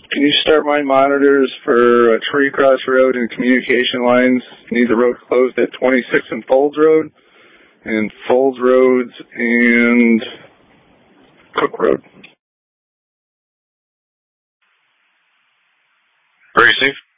Can you start my monitors for Tree Cross Road and communication lines? Need the road closed at 26 and Folds Road, and Folds Roads and Cook Road. Very safe.